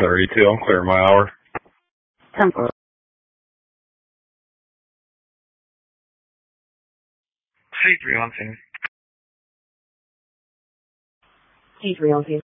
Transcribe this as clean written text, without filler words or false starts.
32, I'm clearing my hour. 10-4. C3 on team. C3 on team.